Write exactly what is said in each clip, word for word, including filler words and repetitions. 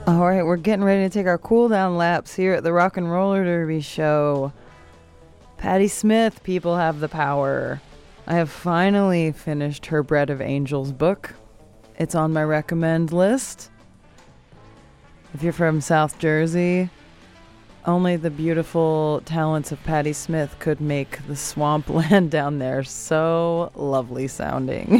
All right, we're getting ready to take our cool down laps here at the Rock and Roller Derby show. Patti Smith, People Have the Power. I have finally finished her Bread of Angels book. It's on my recommend list. If you're from South Jersey, only the beautiful talents of Patti Smith could make the swampland down there so lovely sounding.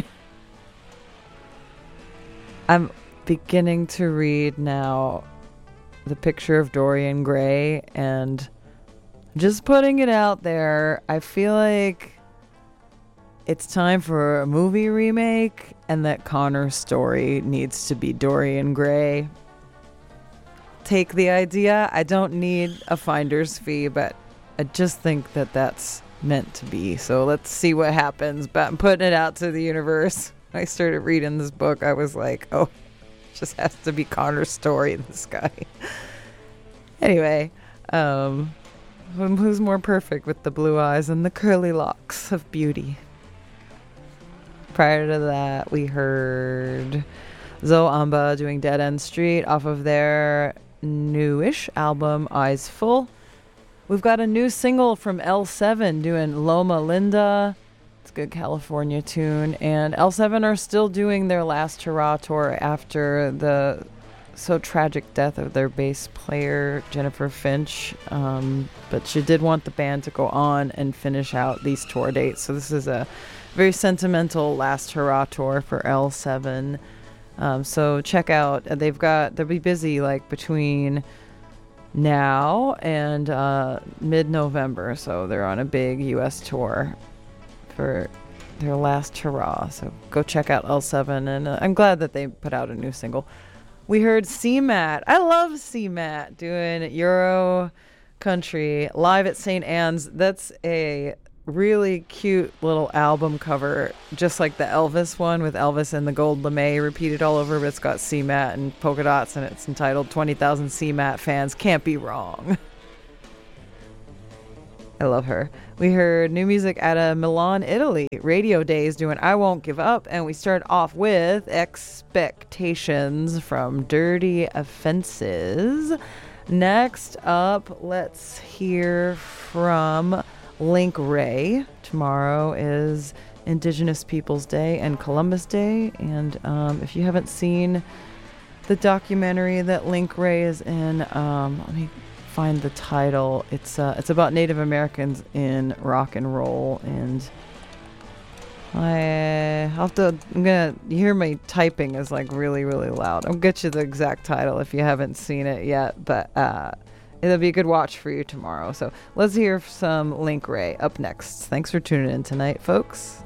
I'm beginning to read now The Picture of Dorian Gray, and just putting it out there, I feel like it's time for a movie remake, and that Connor's story needs to be Dorian Gray. Take the idea. I don't need a finder's fee, but I just think that that's meant to be. So let's see what happens. But I'm putting it out to the universe. When I started reading this book, I was like, oh, just has to be Connor's story in the sky. Anyway, um, who's more perfect with the blue eyes and the curly locks of beauty? Prior to that, we heard Zoe Amba doing Dead End Street off of their newish album, Eyes Full. We've got a new single from L seven doing Loma Linda. It's a good California tune. And L seven are still doing their last hurrah tour after the so tragic death of their bass player, Jennifer Finch. Um, but she did want the band to go on and finish out these tour dates. So this is a very sentimental last hurrah tour for L seven. Um, so check out, they've got, they'll be busy like between now and uh, mid-November. So they're on a big U S tour for their last hurrah. So go check out L seven, and uh, I'm glad that they put out a new single. We heard C MAT. I love C MAT doing Euro Country live at Saint Anne's. That's a really cute little album cover, just like the Elvis one with Elvis and the gold lame repeated all over, but it's got C MAT and polka dots, and it's entitled twenty thousand C MAT Fans Can't Be Wrong. I love her. We heard new music out of Milan, Italy. Radio Days doing I Won't Give Up. And we start off with Expectations from Dirty Offenses. Next up, let's hear from Link Wray. Tomorrow is Indigenous Peoples Day and Columbus Day. And um, if you haven't seen the documentary that Link Wray is in, um, let me find the title. It's uh, it's about Native Americans in rock and roll, and I I'll have to. I'm gonna you hear my typing is like really really loud. I'll get you the exact title if you haven't seen it yet, but uh, it'll be a good watch for you tomorrow. So let's hear some Link Wray up next. Thanks for tuning in tonight, folks.